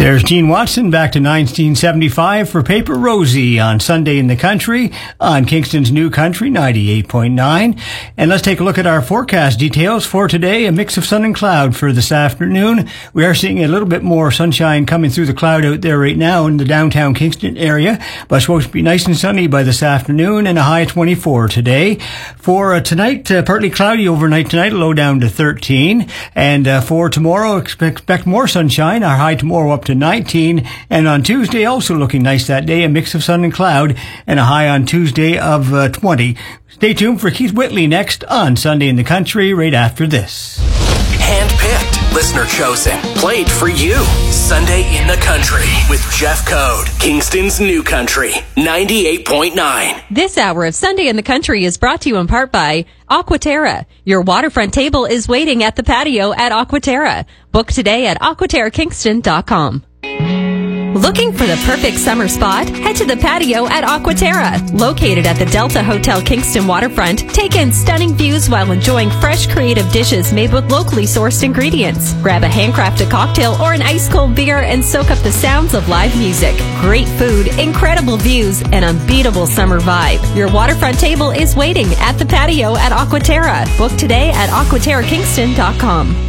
There's Gene Watson back to 1975 for Paper Rosie on Sunday in the Country on Kingston's New Country 98.9. And let's take a look at our forecast details for today. A mix of sun and cloud for this afternoon. We are seeing a little bit more sunshine coming through the cloud out there right now in the downtown Kingston area, but it's supposed to be nice and sunny by this afternoon and a high 24 today. For tonight, partly cloudy overnight tonight, low down to 13. And for tomorrow, expect more sunshine. Our high tomorrow up to 19, and on Tuesday also looking nice that day, a mix of sun and cloud, and a high on Tuesday of 20. Stay tuned for Keith Whitley next on Sunday in the Country right after this. Handpicked, listener chosen, played for you. Sunday in the Country with Jeff Code, Kingston's New Country 98.9. This hour of Sunday in the Country is brought to you in part by Aquaterra. Your waterfront table is waiting at the patio at Aquaterra. Book today at aquaterrakingston.com. Looking for the perfect summer spot? Head to the patio at Aquaterra. Located at the Delta Hotel Kingston waterfront, take in stunning views while enjoying fresh, creative dishes made with locally sourced ingredients. Grab a handcrafted cocktail or an ice-cold beer and soak up the sounds of live music. Great food, incredible views, and unbeatable summer vibe. Your waterfront table is waiting at the patio at Aquaterra. Book today at aquaterrakingston.com.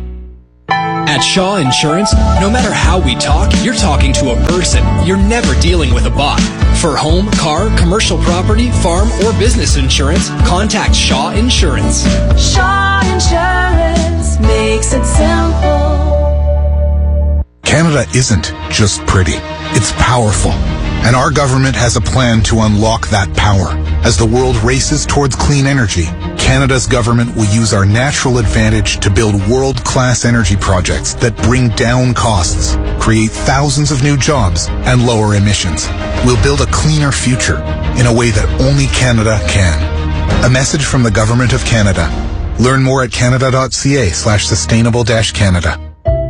At Shaw Insurance, no matter how we talk, you're talking to a person. You're never dealing with a bot. For home, car, commercial property, farm, or business insurance, contact Shaw Insurance. Shaw Insurance makes it simple. Canada isn't just pretty. It's powerful. And our government has a plan to unlock that power. As the world races towards clean energy, Canada's government will use our natural advantage to build world-class energy projects that bring down costs, create thousands of new jobs, and lower emissions. We'll build a cleaner future in a way that only Canada can. A message from the Government of Canada. Learn more at canada.ca/sustainable-Canada.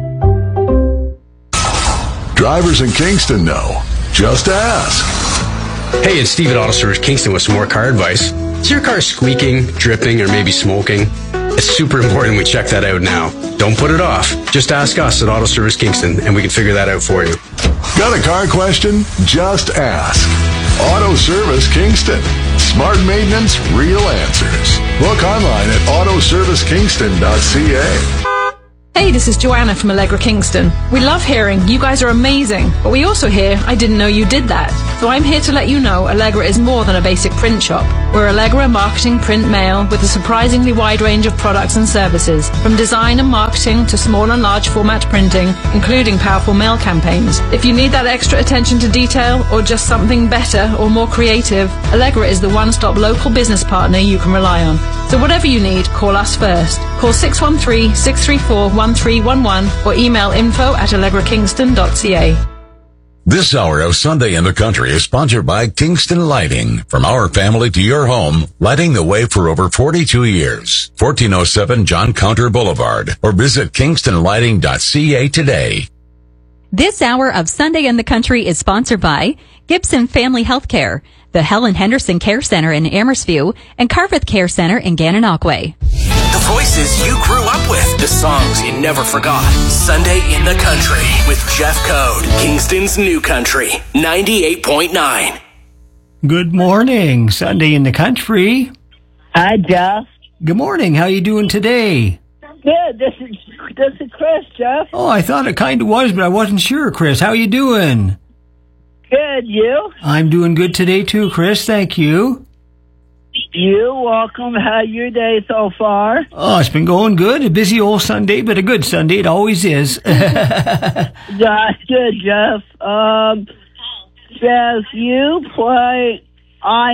Drivers in Kingston know. Just ask. Hey, it's Steve at Auto Service Kingston with some more car advice. Is your car squeaking, dripping, or maybe smoking? It's super important we check that out now. Don't put it off. Just ask us at Auto Service Kingston, and we can figure that out for you. Got a car question? Just ask. Auto Service Kingston. Smart maintenance, real answers. Look online at autoservicekingston.ca. Hey, this is Joanna from Allegra Kingston. We love hearing you guys are amazing, but we also hear I didn't know you did that. So I'm here to let you know Allegra is more than a basic print shop. We're Allegra Marketing Print Mail with a surprisingly wide range of products and services, from design and marketing to small and large format printing, including powerful mail campaigns. If you need that extra attention to detail or just something better or more creative, Allegra is the one-stop local business partner you can rely on. So whatever you need, call us first. Call 613-634-1311 or email info@allegrakingston.ca. This hour of Sunday in the Country is sponsored by Kingston Lighting. From our family to your home, lighting the way for over 42 years. 1407 John Counter Boulevard, or visit kingstonlighting.ca today. This hour of Sunday in the Country is sponsored by Gibson Family Healthcare, the Helen Henderson Care Center in Amhersview, and Carveth Care Center in Gananoque. The voices you grew up with, the songs you never forgot. Sunday in the Country with Jeff Code, Kingston's New Country 98.9. Good morning, Sunday in the Country. Hi, Jeff. Good morning. How you doing today? Good. This is Chris, Jeff. Oh, I thought it kind of was, but I wasn't sure, Chris. How you doing? Good. You? I'm doing good today, too, Chris. Thank you. You're welcome. How's your day so far? Oh, it's been going good. A busy old Sunday, but a good Sunday. It always is. That's good, Jeff. Jeff, you play